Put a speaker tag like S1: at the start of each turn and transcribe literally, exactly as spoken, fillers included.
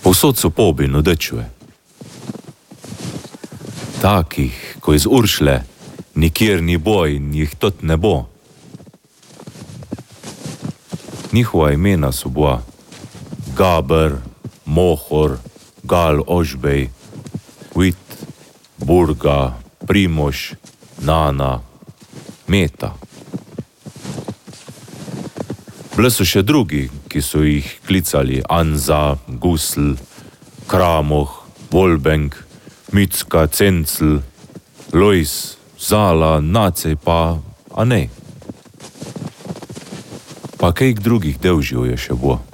S1: Povsod so pobi nudečuje. Takih, ko iz Uršle, nikjer ni boj, njih tot ne bo. Njihova imena so bila Gaber, Mohor, Gal Ožbej, Vit, Burga, Primož, Nana, Meta. Bile so še drugi, ki so jih klicali Anza, Gusl, Kramoh, Volbenk, Micka, Cencl, Lojs, Zala, Nacej pa Anej. Pa kejk drugih devžjev je še bo.